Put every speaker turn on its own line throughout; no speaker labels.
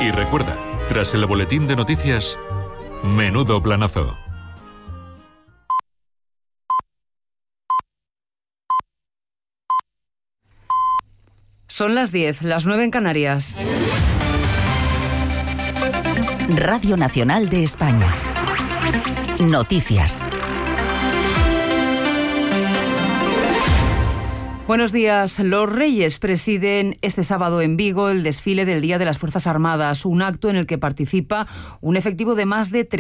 Y recuerda, tras el boletín de noticias, menudo planazo.
Son las 10, las 9 en Canarias.
Radio Nacional de España. Noticias.
Buenos días. Los Reyes presiden este sábado en Vigo el desfile del Día de las Fuerzas Armadas, un acto en el que participa un efectivo de más de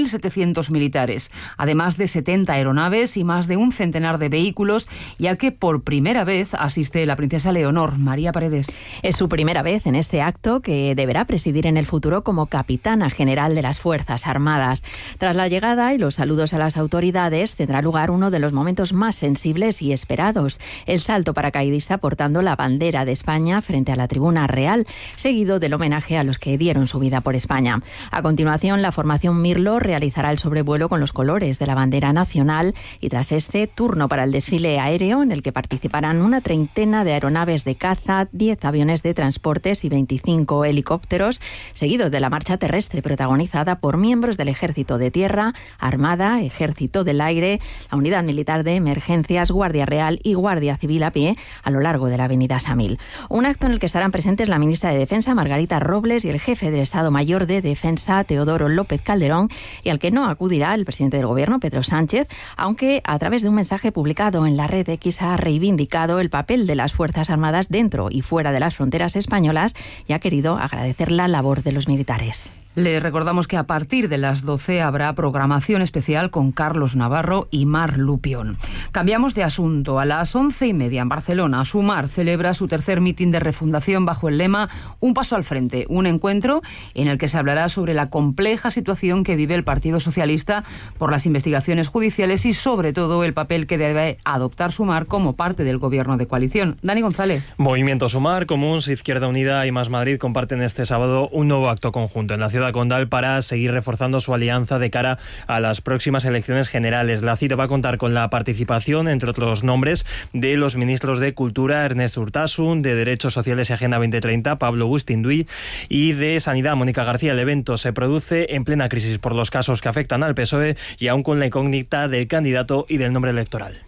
3.700 militares, además de 70 aeronaves y más de un centenar de vehículos, y al que por primera vez asiste la princesa Leonor. María Paredes.
Es su primera vez en este acto, que deberá presidir en el futuro como capitana general de las Fuerzas Armadas. Tras la llegada y los saludos a las autoridades, tendrá lugar uno de los momentos más sensibles y esperados: el salto paracaidista portando la bandera de España frente a la tribuna real, seguido del homenaje a los que dieron su vida por España. A continuación, la formación Mirlo realizará el sobrevuelo con los colores de la bandera nacional, y tras este, turno para el desfile aéreo, en el que participarán una treintena de aeronaves de caza, 10 aviones de transportes y 25 helicópteros, seguido de la marcha terrestre protagonizada por miembros del Ejército de Tierra, Armada, Ejército del Aire, la Unidad Militar de Emergencias, Guardia Real y Guardia Civil a pie a lo largo de la avenida Samil. Un acto en el que estarán presentes la ministra de Defensa, Margarita Robles, y el jefe del Estado Mayor de Defensa, Teodoro López Calderón, y al que no acudirá el presidente del Gobierno, Pedro Sánchez, aunque a través de un mensaje publicado en la red X ha reivindicado el papel de las Fuerzas Armadas dentro y fuera de las fronteras españolas y ha querido agradecer la labor de los militares.
Les recordamos que a partir de las 12 habrá programación especial con Carlos Navarro y Mar Lupión. Cambiamos de asunto. A las 11:30 en Barcelona, Sumar celebra su tercer mitin de refundación bajo el lema Un paso al frente, un encuentro en el que se hablará sobre la compleja situación que vive el Partido Socialista por las investigaciones judiciales y sobre todo el papel que debe adoptar Sumar como parte del gobierno de coalición. Dani González.
Movimiento Sumar, Comuns, Izquierda Unida y Más Madrid comparten este sábado un nuevo acto conjunto en la ciudad condal para seguir reforzando su alianza de cara a las próximas elecciones generales. La cita va a contar con la participación, entre otros nombres, de los ministros de Cultura, Ernest Urtasun, de Derechos Sociales y Agenda 2030, Pablo Bustinduy, y de Sanidad, Mónica García. El evento se produce en plena crisis por los casos que afectan al PSOE y aún con la incógnita del candidato y del nombre electoral.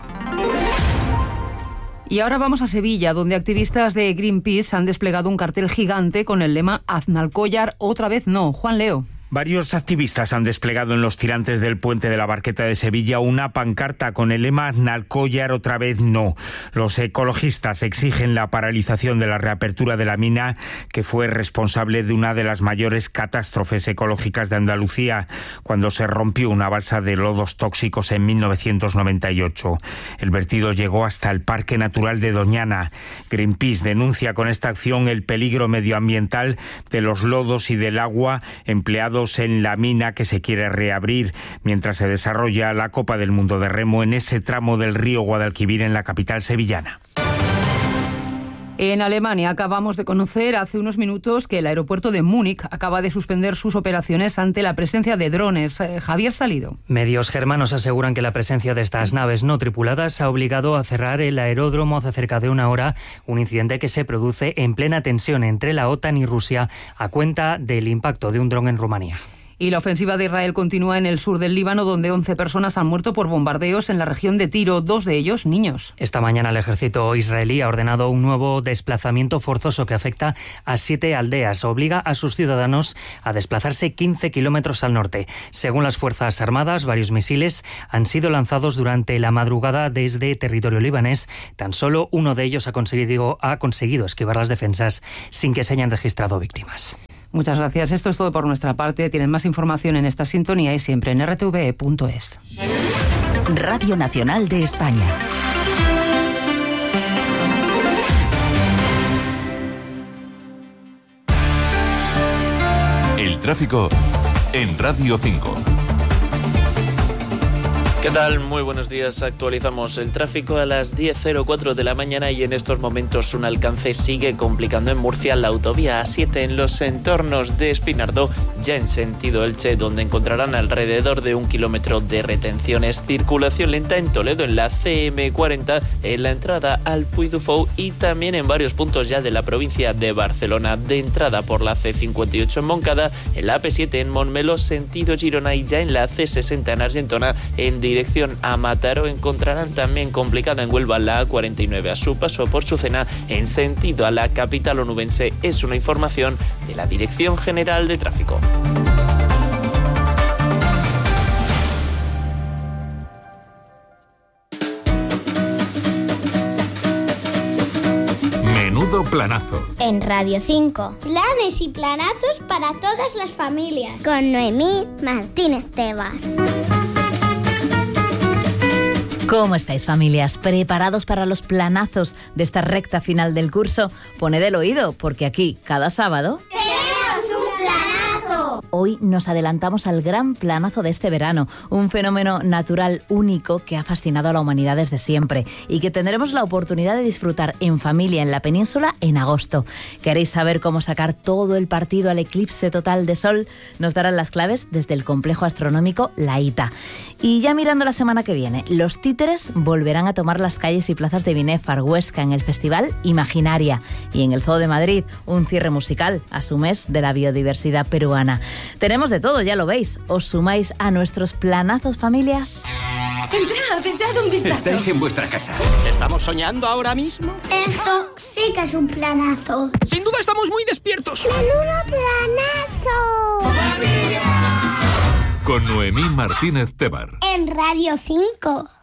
Y ahora vamos a Sevilla, donde activistas de Greenpeace han desplegado un cartel gigante con el lema Aznalcóllar otra vez no. Juan Leo.
Varios activistas han desplegado en los tirantes del puente de la Barqueta de Sevilla una pancarta con el lema Aznalcóllar otra vez no. Los ecologistas exigen la paralización de la reapertura de la mina, que fue responsable de una de las mayores catástrofes ecológicas de Andalucía, cuando se rompió una balsa de lodos tóxicos en 1998. El vertido llegó hasta el Parque Natural de Doñana. Greenpeace denuncia con esta acción el peligro medioambiental de los lodos y del agua empleados en la mina que se quiere reabrir mientras se desarrolla la Copa del Mundo de Remo en ese tramo del río Guadalquivir en la capital sevillana.
En Alemania acabamos de conocer hace unos minutos que el aeropuerto de Múnich acaba de suspender sus operaciones ante la presencia de drones. Javier Salido.
Medios germanos aseguran que la presencia de estas naves no tripuladas ha obligado a cerrar el aeródromo hace cerca de una hora, un incidente que se produce en plena tensión entre la OTAN y Rusia a cuenta del impacto de un dron en Rumanía.
Y la ofensiva de Israel continúa en el sur del Líbano, donde 11 personas han muerto por bombardeos en la región de Tiro, 2 de ellos niños.
Esta mañana el ejército israelí ha ordenado un nuevo desplazamiento forzoso que afecta a 7 aldeas. Obliga a sus ciudadanos a desplazarse 15 kilómetros al norte. Según las Fuerzas Armadas, varios misiles han sido lanzados durante la madrugada desde territorio libanés. Tan solo uno de ellos ha conseguido esquivar las defensas sin que se hayan registrado víctimas.
Muchas gracias. Esto es todo por nuestra parte. Tienen más información en esta sintonía y siempre en rtve.es.
Radio Nacional de España.
El tráfico en Radio 5.
¿Qué tal? Muy buenos días. Actualizamos el tráfico a las 10:04 de la mañana y en estos momentos un alcance sigue complicando en Murcia la autovía A7 en los entornos de Espinardo, ya en sentido Elche, donde encontrarán alrededor de 1 kilómetro de retenciones. Circulación lenta en Toledo en la CM40, en la entrada al Puy du Fou y también en varios puntos ya de la provincia de Barcelona. De entrada por la C58 en Moncada, en la AP7 en Montmeló, sentido Girona y ya en la C60 en Argentona, en dirección a Mataró. Encontrarán también complicada en Huelva la A49 a su paso por Sucena en sentido a la capital onubense. Es una información de la Dirección General de Tráfico.
Menudo planazo.
En Radio 5. Planes y planazos para todas las familias. Con Noemí Martínez Tebar.
¿Cómo estáis, familias? ¿Preparados para los planazos de esta recta final del curso? Poned el oído, porque aquí, cada sábado...
¡tenemos un planazo!
Hoy nos adelantamos al gran planazo de este verano, un fenómeno natural único que ha fascinado a la humanidad desde siempre y que tendremos la oportunidad de disfrutar en familia en la península en agosto. ¿Queréis saber cómo sacar todo el partido al eclipse total de sol? Nos darán las claves desde el complejo astronómico La Ita. Y ya mirando la semana que viene, los títeres volverán a tomar las calles y plazas de Binéfar, Huesca, en el Festival Imaginaria. Y en el Zoo de Madrid, un cierre musical a su mes de la biodiversidad peruana. Tenemos de todo, ya lo veis. ¿Os sumáis a nuestros planazos, familias?
Entrad, echad un vistazo.
Estáis en vuestra casa. ¿Estamos soñando ahora mismo?
Esto sí que es un planazo.
Sin duda estamos muy despiertos.
¡Menudo planazo!
Con Noemí Martínez Tebar.
En Radio 5.